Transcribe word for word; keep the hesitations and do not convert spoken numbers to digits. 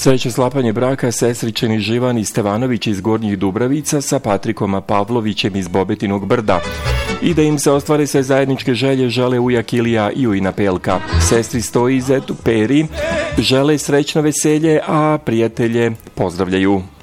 Sreće sklapanje braka sestričeni Živan i Stevanović iz Gornjih Dubravica sa Patrikom Pavlovićem iz Bobetinog Brda. I da im se ostvare sve zajedničke želje žele ujak Ilija i ujna Pelka. Sestri Stoji i zetu Peri žele srećno veselje, a prijatelje pozdravljaju.